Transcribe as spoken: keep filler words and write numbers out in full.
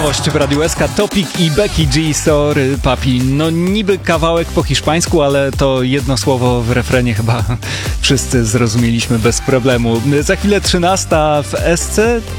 nowość w Radiu S K. Topic i Becky G, Sorry Papi. No niby kawałek po hiszpańsku, ale to jedno słowo w refrenie chyba wszyscy zrozumieliśmy bez problemu. Za chwilę trzynasta w S C.